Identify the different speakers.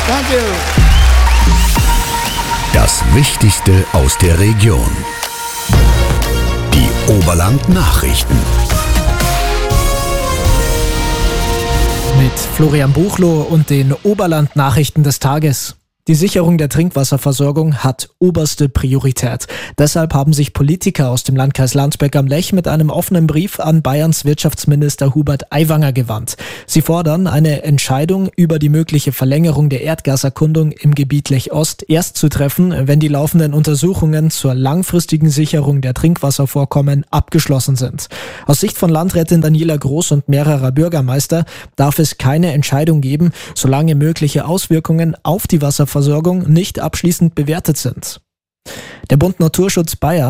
Speaker 1: Danke.
Speaker 2: Das Wichtigste aus der Region. Die Oberland-Nachrichten.
Speaker 3: Mit Florian Buchloh und den Oberland-Nachrichten des Tages. Die Sicherung der Trinkwasserversorgung hat oberste Priorität. Deshalb haben sich Politiker aus dem Landkreis Landsberg am Lech mit einem offenen Brief an Bayerns Wirtschaftsminister Hubert Aiwanger gewandt. Sie fordern, eine Entscheidung über die mögliche Verlängerung der Erdgaserkundung im Gebiet Lech Ost erst zu treffen, wenn die laufenden Untersuchungen zur langfristigen Sicherung der Trinkwasservorkommen abgeschlossen sind. Aus Sicht von Landrätin Daniela Groß und mehrerer Bürgermeister darf es keine Entscheidung geben, solange mögliche Auswirkungen auf die Wasserversorgung nicht abschließend bewertet sind. Der Bund Naturschutz Bayern